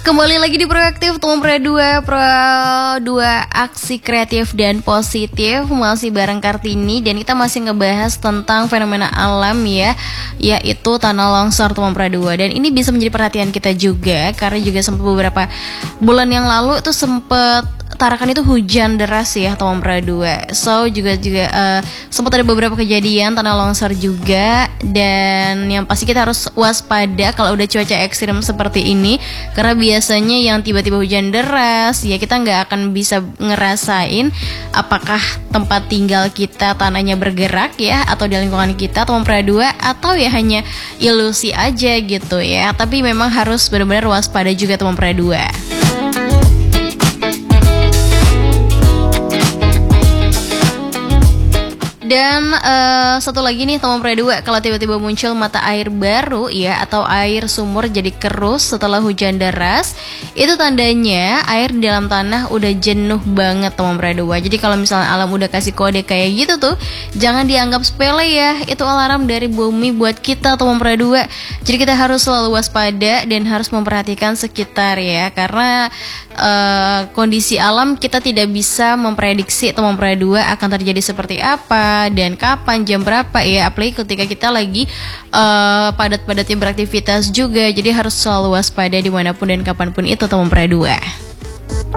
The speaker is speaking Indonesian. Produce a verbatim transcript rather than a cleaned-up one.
Kembali lagi di Proaktif Teman Pro dua, Pro dua aksi kreatif dan positif. Masih bareng Kartini dan kita masih ngebahas tentang fenomena alam ya, yaitu tanah longsor Teman Pro dua. Dan ini bisa menjadi perhatian kita juga karena juga sempat beberapa bulan yang lalu itu sempat Tarakan itu hujan deras ya Teman Pro dua. So juga juga uh, sempat ada beberapa kejadian tanah longsor juga. Dan yang pasti kita harus waspada kalau udah cuaca ekstrim seperti ini, karena biasanya yang tiba-tiba hujan deras ya kita nggak akan bisa ngerasain apakah tempat tinggal kita tanahnya bergerak ya, atau di lingkungan kita Teman Pro dua, atau ya hanya ilusi aja gitu ya. Tapi memang harus benar-benar waspada juga Teman Pro dua. Dan uh, satu lagi nih Teman Pro dua, kalau tiba-tiba muncul mata air baru ya, atau air sumur jadi keruh setelah hujan deras, itu tandanya air di dalam tanah udah jenuh banget Teman Pro dua. Jadi kalau misalnya alam udah kasih kode kayak gitu tuh, jangan dianggap sepele ya. Itu alarm dari bumi buat kita Teman Pro dua. Jadi kita harus selalu waspada dan harus memperhatikan sekitar ya, karena uh, kondisi alam kita tidak bisa memprediksi Teman Pro dua akan terjadi seperti apa dan kapan, jam berapa ya, apalagi ketika kita lagi uh, padat-padatnya beraktivitas juga. Jadi harus selalu waspada dimanapun dan kapanpun itu Teman Pro dua.